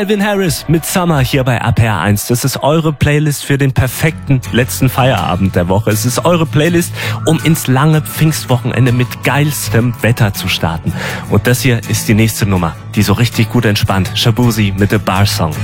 Calvin Harris mit Summer hier bei APR1. Das ist eure Playlist für den perfekten letzten Feierabend der Woche. Es ist eure Playlist, um ins lange Pfingstwochenende mit geilstem Wetter zu starten. Und das hier ist die nächste Nummer, die so richtig gut entspannt. Shaboozey mit The Bar Song.